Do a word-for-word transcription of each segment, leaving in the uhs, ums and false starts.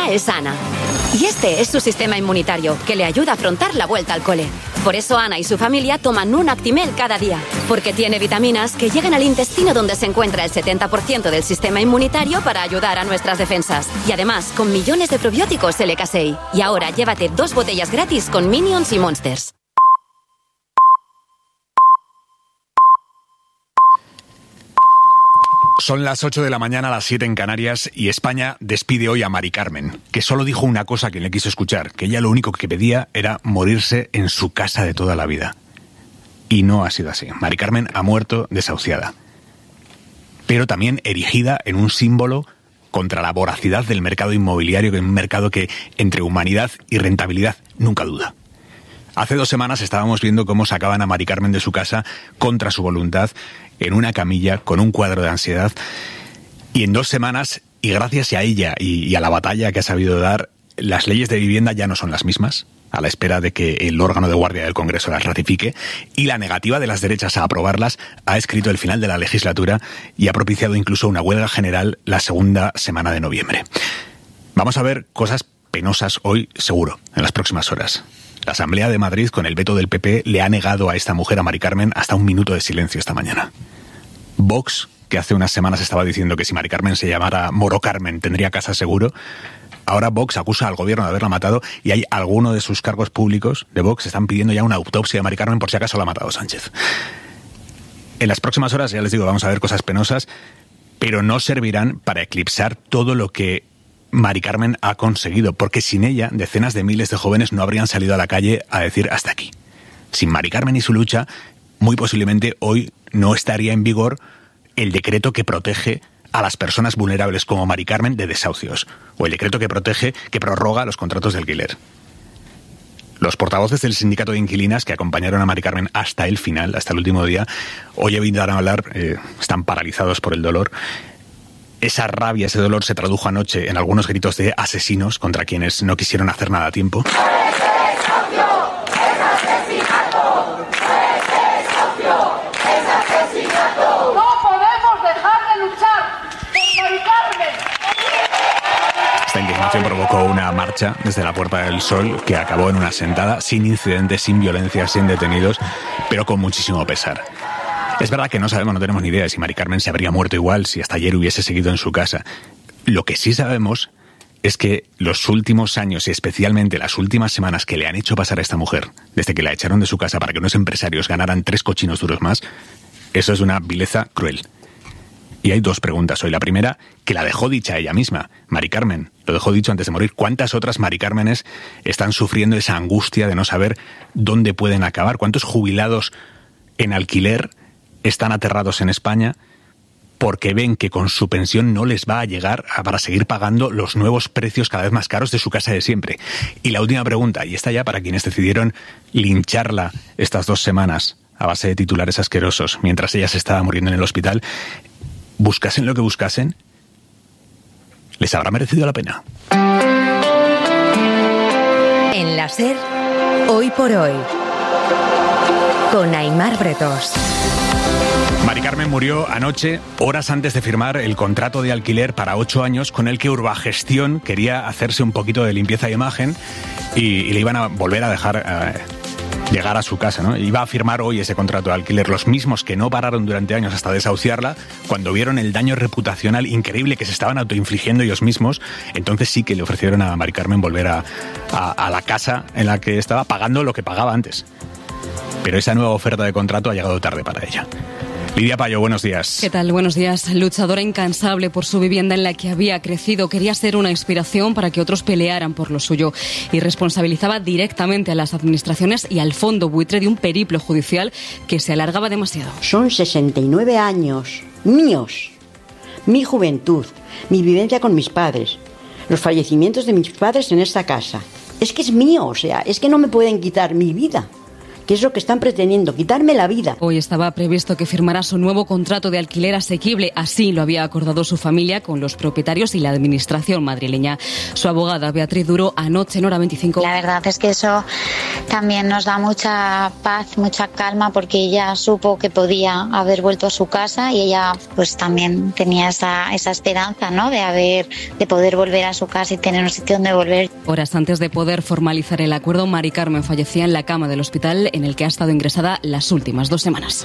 ella es Ana. Y este es su sistema inmunitario, que le ayuda a afrontar la vuelta al cole. Por eso Ana y su familia toman un Actimel cada día, porque tiene vitaminas que llegan al intestino donde se encuentra el setenta por ciento del sistema inmunitario para ayudar a nuestras defensas. Y además, con millones de probióticos L K S E I. Y ahora llévate dos botellas gratis con Minions y Monsters. Son las ocho de la mañana, las siete en Canarias, y España despide hoy a Mari Carmen, que solo dijo una cosa a quien le quiso escuchar, que ella lo único que pedía era morirse en su casa de toda la vida. Y no ha sido así. Mari Carmen ha muerto desahuciada, pero también erigida en un símbolo contra la voracidad del mercado inmobiliario, que es un mercado que entre humanidad y rentabilidad nunca duda. Hace dos semanas estábamos viendo cómo sacaban a Mari Carmen de su casa contra su voluntad, en una camilla, con un cuadro de ansiedad. Y en dos semanas, y gracias a ella y, y a la batalla que ha sabido dar, las leyes de vivienda ya no son las mismas, a la espera de que el órgano de guardia del Congreso las ratifique, y la negativa de las derechas a aprobarlas ha escrito el final de la legislatura y ha propiciado incluso una huelga general la segunda semana de noviembre. Vamos a ver cosas penosas hoy, seguro, en las próximas horas. La Asamblea de Madrid, con el veto del P P, le ha negado a esta mujer, a Mari Carmen, hasta un minuto de silencio esta mañana. Vox, que hace unas semanas estaba diciendo que si Mari Carmen se llamara Moro Carmen tendría casa seguro, ahora Vox acusa al gobierno de haberla matado, y hay algunos de sus cargos públicos de Vox están pidiendo ya una autopsia de Mari Carmen por si acaso la ha matado Sánchez. En las próximas horas, ya les digo, vamos a ver cosas penosas, pero no servirán para eclipsar todo lo que Mari Carmen ha conseguido, porque sin ella decenas de miles de jóvenes no habrían salido a la calle a decir hasta aquí. Sin Mari Carmen y su lucha, muy posiblemente hoy no estaría en vigor el decreto que protege a las personas vulnerables como Mari Carmen de desahucios, o el decreto que protege, que prorroga los contratos de alquiler. Los portavoces del sindicato de inquilinas que acompañaron a Mari Carmen hasta el final, hasta el último día, hoy evitan hablar, eh, están paralizados por el dolor. Esa rabia, ese dolor se tradujo anoche en algunos gritos de asesinos contra quienes no quisieron hacer nada a tiempo. Esta indignación provocó una marcha desde la Puerta del Sol que acabó en una sentada, sin incidentes, sin violencia, sin detenidos, pero con muchísimo pesar. Es verdad que no sabemos, no tenemos ni idea de si Mari Carmen se habría muerto igual si hasta ayer hubiese seguido en su casa. Lo que sí sabemos es que los últimos años, y especialmente las últimas semanas que le han hecho pasar a esta mujer, desde que la echaron de su casa para que unos empresarios ganaran tres cochinos duros más, eso es una vileza cruel. Y hay dos preguntas hoy. La primera, que la dejó dicha ella misma. Mari Carmen lo dejó dicho antes de morir. ¿Cuántas otras Mari Cármenes están sufriendo esa angustia de no saber dónde pueden acabar? ¿Cuántos jubilados en alquiler están aterrados en España porque ven que con su pensión no les va a llegar a, para seguir pagando los nuevos precios cada vez más caros de su casa de siempre? Y la última pregunta, y esta ya para quienes decidieron lincharla estas dos semanas a base de titulares asquerosos mientras ella se estaba muriendo en el hospital, buscasen lo que buscasen, ¿les habrá merecido la pena? En la SER, Hoy por Hoy, con Aimar Bretos. Mari Carmen murió anoche, horas antes de firmar el contrato de alquiler para ocho años con el que Urbagestión quería hacerse un poquito de limpieza de imagen y, y le iban a volver a dejar eh, llegar a su casa, ¿no? Iba a firmar hoy ese contrato de alquiler, los mismos que no pararon durante años hasta desahuciarla, cuando vieron el daño reputacional increíble que se estaban autoinfligiendo ellos mismos. Entonces sí que le ofrecieron a Mari Carmen volver a, a, a la casa en la que estaba, pagando lo que pagaba antes. Pero esa nueva oferta de contrato ha llegado tarde para ella. Lidia Payo, buenos días. ¿Qué tal? Buenos días. Luchadora incansable por su vivienda en la que había crecido, quería ser una inspiración para que otros pelearan por lo suyo y responsabilizaba directamente a las administraciones y al fondo buitre de un periplo judicial que se alargaba demasiado. Son sesenta y nueve años míos, mi juventud, mi vivencia con mis padres, los fallecimientos de mis padres en esta casa. Es que es mío, o sea, es que no me pueden quitar mi vida. que es lo que están pretendiendo, quitarme la vida. Hoy estaba previsto que firmara su nuevo contrato de alquiler asequible. Así lo había acordado su familia con los propietarios y la administración madrileña. Su abogada, Beatriz Duro, anoche en Hora veinticinco. La verdad es que eso también nos da mucha paz, mucha calma, porque ella supo que podía haber vuelto a su casa y ella pues también tenía esa, esa esperanza, ¿no?, de haber, de poder volver a su casa y tener un sitio donde volver. Horas antes de poder formalizar el acuerdo, Mari Carmen fallecía en la cama del hospital en el que ha estado ingresada las últimas dos semanas.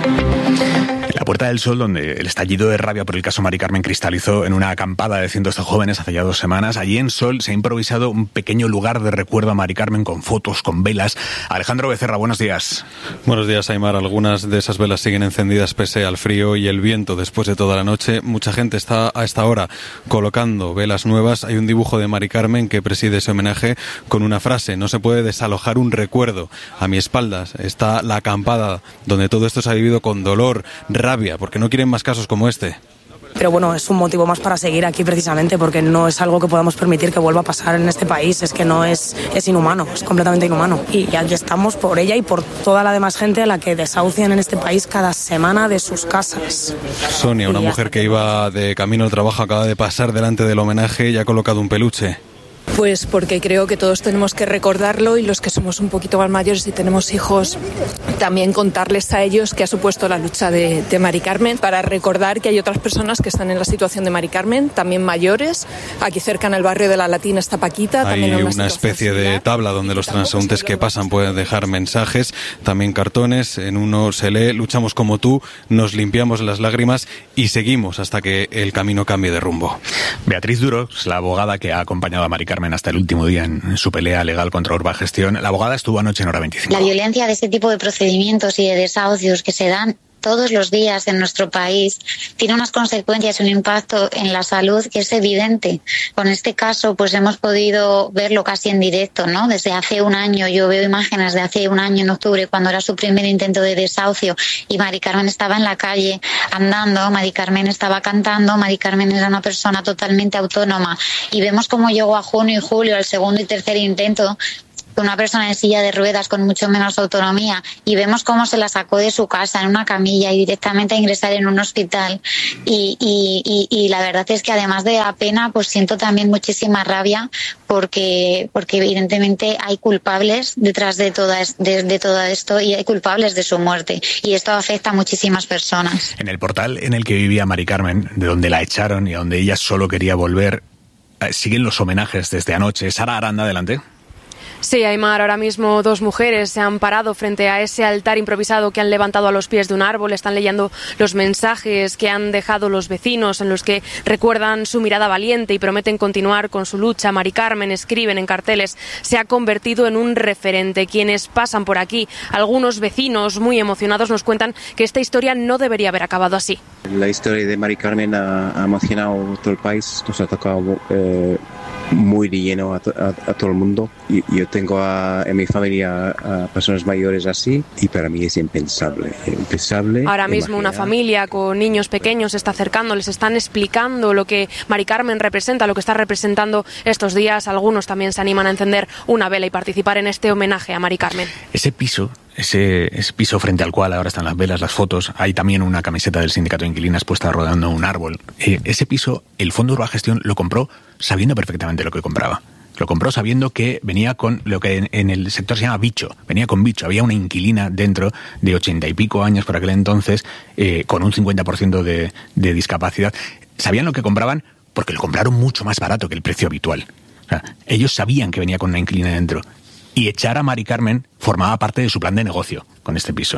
La Puerta del Sol, donde el estallido de rabia por el caso Mari Carmen cristalizó en una acampada de cientos de jóvenes hace ya dos semanas, allí en Sol se ha improvisado un pequeño lugar de recuerdo a Mari Carmen con fotos, con velas. Alejandro Becerra, buenos días. Buenos días, Aimar. Algunas de esas velas siguen encendidas pese al frío y el viento después de toda la noche. Mucha gente está a esta hora colocando velas nuevas. Hay un dibujo de Mari Carmen que preside ese homenaje con una frase: no se puede desalojar un recuerdo. A mi espalda está la acampada donde todo esto se ha vivido con dolor, rabia, porque no quieren más casos como este. Pero bueno, es un motivo más para seguir aquí precisamente, porque no es algo que podamos permitir que vuelva a pasar en este país. Es que no es, es inhumano, es completamente inhumano. Y ya estamos por ella y por toda la demás gente a la que desahucian en este país cada semana de sus casas. Sonia, una mujer que iba de camino al trabajo, acaba de pasar delante del homenaje y ha colocado un peluche. Pues porque creo que todos tenemos que recordarlo, y los que somos un poquito más mayores y tenemos hijos, también contarles a ellos qué ha supuesto la lucha de, de Mari Carmen, para recordar que hay otras personas que están en la situación de Mari Carmen, también mayores. Aquí cerca en el barrio de la Latina está Paquita. Hay también una, una especie de tabla donde los transeúntes que pasan pueden dejar mensajes, también cartones. En uno se lee: luchamos como tú, nos limpiamos las lágrimas y seguimos hasta que el camino cambie de rumbo. Beatriz Duro es la abogada que ha acompañado a Mari Carmen hasta el último día en su pelea legal contra Urbagestión. La abogada estuvo anoche en Hora veinticinco. La violencia de este tipo de procedimientos y de desahucios que se dan todos los días en nuestro país tiene unas consecuencias, un impacto en la salud que es evidente. Con este caso pues hemos podido verlo casi en directo, ¿no? Desde hace un año, yo veo imágenes de hace un año en octubre, cuando era su primer intento de desahucio y Mari Carmen estaba en la calle andando, Mari Carmen estaba cantando, Mari Carmen era una persona totalmente autónoma, y vemos cómo llegó a junio y julio, el segundo y tercer intento, una persona en silla de ruedas con mucho menos autonomía, y vemos cómo se la sacó de su casa en una camilla y directamente a ingresar en un hospital. Y, y, y, y la verdad es que además de la pena, pues siento también muchísima rabia, porque, porque evidentemente hay culpables detrás de, toda, de, de todo esto, y hay culpables de su muerte, y esto afecta a muchísimas personas. En el portal en el que vivía Mari Carmen, de donde la echaron y a donde ella solo quería volver, siguen los homenajes desde anoche. Sara Aranda, adelante. Sí, Aimar, ahora mismo dos mujeres se han parado frente a ese altar improvisado que han levantado a los pies de un árbol. Están leyendo los mensajes que han dejado los vecinos, en los que recuerdan su mirada valiente y prometen continuar con su lucha. Mari Carmen, escriben en carteles, se ha convertido en un referente. Quienes pasan por aquí, algunos vecinos muy emocionados, nos cuentan que esta historia no debería haber acabado así. La historia de Mari Carmen ha, ha emocionado a todo el país, nos ha tocado eh, muy de lleno a, to, a, a todo el mundo. Y, yo tengo a, en mi familia a personas mayores así, y para mí es impensable. impensable Ahora mismo imaginar. Una familia con niños pequeños se está acercando, les están explicando lo que Mari Carmen representa, lo que está representando estos días. Algunos también se animan a encender una vela y participar en este homenaje a Mari Carmen. Ese piso, ese, ese piso frente al cual ahora están las velas, las fotos, hay también una camiseta del sindicato de inquilinas puesta rodeando un árbol. Eh, ese piso, el Fondo Urbagestión lo compró sabiendo perfectamente lo que compraba. Lo compró sabiendo que venía con lo que en, en el sector se llama bicho. Venía con bicho. Había una inquilina dentro de ochenta y pico años por aquel entonces, eh, con un cincuenta por ciento de, de discapacidad. Sabían lo que compraban porque lo compraron mucho más barato que el precio habitual. O sea, ellos sabían que venía con una inquilina dentro. Y echar a Mari Carmen formaba parte de su plan de negocio con este piso.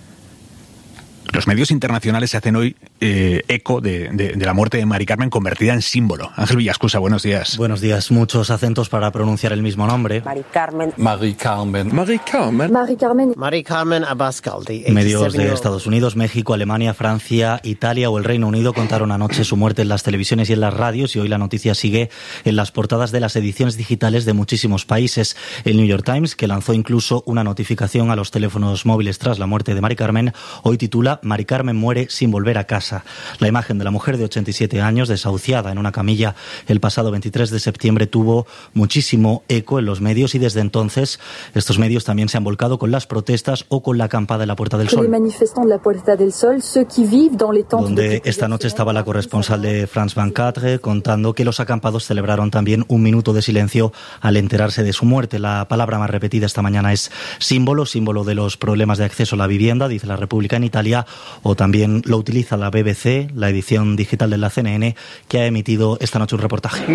Los medios internacionales se hacen hoy eh, eco de, de, de la muerte de Mari Carmen, convertida en símbolo. Ángel Villascusa, buenos días. Buenos días. Muchos acentos para pronunciar el mismo nombre. Mari Carmen. Mari Carmen. Mari Carmen. Mari Carmen. Mari Carmen Abascaldi. Medios de Estados Unidos, México, Alemania, Francia, Italia o el Reino Unido contaron anoche su muerte en las televisiones y en las radios, y hoy la noticia sigue en las portadas de las ediciones digitales de muchísimos países. El New York Times, que lanzó incluso una notificación a los teléfonos móviles tras la muerte de Mari Carmen, hoy titula: Mari Carmen muere sin volver a casa. La imagen de la mujer de ochenta y siete años, desahuciada en una camilla el pasado veintitrés de septiembre, tuvo muchísimo eco en los medios y desde entonces estos medios también se han volcado con las protestas o con la acampada de la Puerta del Sol, donde esta noche estaba la corresponsal de France veinticuatro contando que los acampados celebraron también un minuto de silencio al enterarse de su muerte. La palabra más repetida esta mañana es símbolo, símbolo de los problemas de acceso a la vivienda, dice La República en Italia, o también lo utiliza la B B C, la edición digital de la C N N, que ha emitido esta noche un reportaje.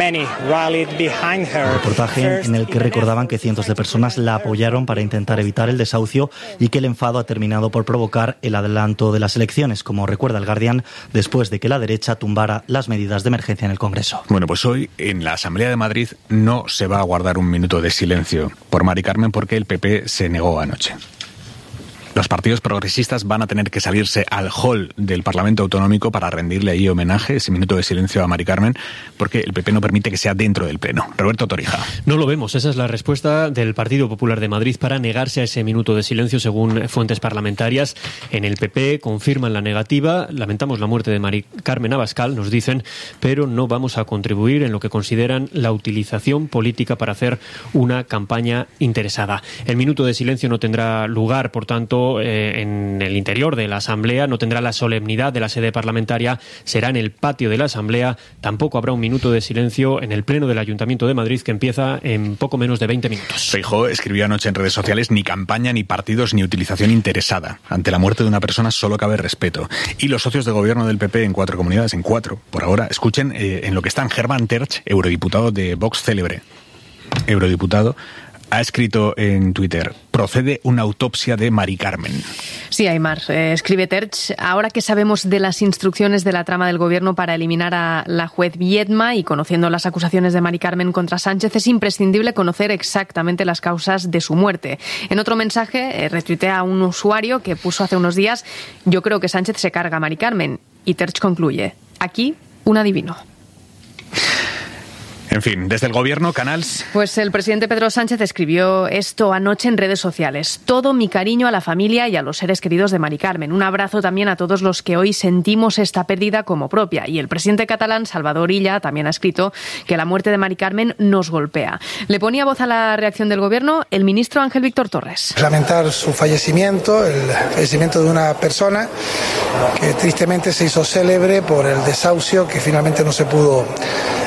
Un reportaje en el que recordaban que cientos de personas la apoyaron para intentar evitar el desahucio y que el enfado ha terminado por provocar el adelanto de las elecciones, como recuerda el Guardian, después de que la derecha tumbara las medidas de emergencia en el Congreso. Bueno, pues hoy en la Asamblea de Madrid no se va a guardar un minuto de silencio por Mari Carmen porque el P P se negó anoche. Los partidos progresistas van a tener que salirse al hall del Parlamento Autonómico para rendirle ahí homenaje, ese minuto de silencio a Mari Carmen, porque el P P no permite que sea dentro del Pleno. Roberto Torija. No lo vemos. Esa es la respuesta del Partido Popular de Madrid para negarse a ese minuto de silencio, según fuentes parlamentarias. En el P P confirman la negativa. Lamentamos la muerte de Mari Carmen Abascal, nos dicen, pero no vamos a contribuir en lo que consideran la utilización política para hacer una campaña interesada. El minuto de silencio no tendrá lugar, por tanto, en el interior de la Asamblea, no tendrá la solemnidad de la sede parlamentaria, será en el patio de la Asamblea. Tampoco habrá un minuto de silencio en el Pleno del Ayuntamiento de Madrid, que empieza en poco menos de veinte minutos. Feijóo escribió anoche en redes sociales: ni campaña, ni partidos, ni utilización interesada. Ante la muerte de una persona solo cabe respeto. Y los socios de gobierno del P P en cuatro comunidades, en cuatro, por ahora, escuchen eh, en lo que están. Hermann Tertsch, eurodiputado de Vox célebre, eurodiputado, ha escrito en Twitter: procede una autopsia de Mari Carmen. Sí, Aymar, eh, escribe Tertsch: ahora que sabemos de las instrucciones de la trama del gobierno para eliminar a la juez Viedma y conociendo las acusaciones de Mari Carmen contra Sánchez, es imprescindible conocer exactamente las causas de su muerte. En otro mensaje, eh, retuitea a un usuario que puso hace unos días: yo creo que Sánchez se carga a Mari Carmen. Y Tertsch concluye: aquí un adivino. En fin, desde el gobierno, Canals. Pues el presidente Pedro Sánchez escribió esto anoche en redes sociales: todo mi cariño a la familia y a los seres queridos de Mari Carmen. Un abrazo también a todos los que hoy sentimos esta pérdida como propia. Y el presidente catalán, Salvador Illa, también ha escrito que la muerte de Mari Carmen nos golpea. Le ponía voz a la reacción del gobierno el ministro Ángel Víctor Torres. Lamentar su fallecimiento, el fallecimiento de una persona que tristemente se hizo célebre por el desahucio que finalmente no se pudo